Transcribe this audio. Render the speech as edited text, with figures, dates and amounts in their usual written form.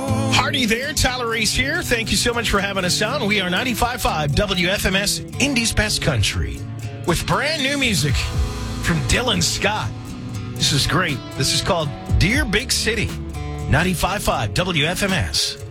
Hardy there, Tyler Reese here. Thank you so much for having us on. We are 95.5 WFMS, Indy's Best Country, with brand new music from Dylan Scott. This is great. This is called Dear Big City, 95.5 WFMS.